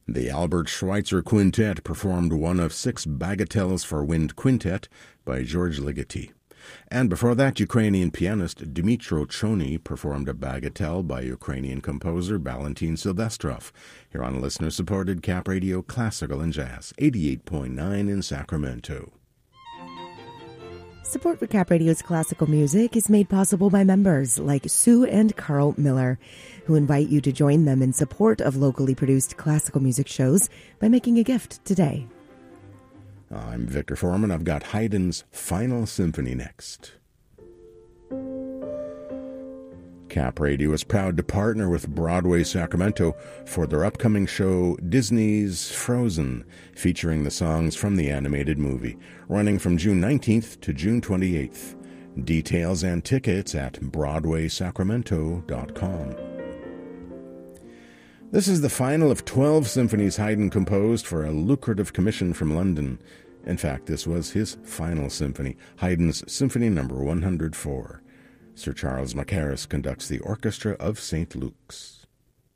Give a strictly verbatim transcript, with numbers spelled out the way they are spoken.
The Albert Schweitzer Quintet performed one of six bagatelles for wind quintet by George Ligeti. And before that, Ukrainian pianist Dmytro Chony performed a bagatelle by Ukrainian composer Valentin Silvestrov, here on listener-supported Cap Radio Classical and Jazz, eighty-eight point nine in Sacramento. Support for Cap Radio's classical music is made possible by members like Sue and Carl Miller, who invite you to join them in support of locally produced classical music shows by making a gift today. I'm Victor Foreman. I've got Haydn's Final Symphony next. Cap Radio is proud to partner with Broadway Sacramento for their upcoming show Disney's Frozen, featuring the songs from the animated movie, running from June nineteenth to June twenty-eighth. Details and tickets at broadway sacramento dot com. This is the final of twelve symphonies Haydn composed for a lucrative commission from London. In fact, this was his final symphony, Haydn's Symphony Number one hundred four. Sir Charles Mackerras conducts the Orchestra of Saint Luke's.